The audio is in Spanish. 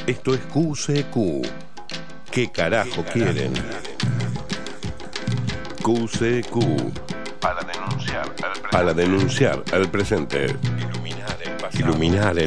Esto es QCQ. ¿Qué carajo quieren? QCQ. Para denunciar al presente. Iluminar el